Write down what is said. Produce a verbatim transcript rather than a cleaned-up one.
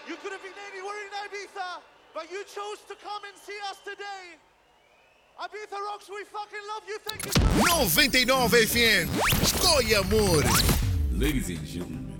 You could have been anywhere in Ibiza, but you chose to come and see us today. Ibiza rocks, we fucking love you. Thank you so much. noventa e nove F M. Escolha amor. Ladies and gentlemen.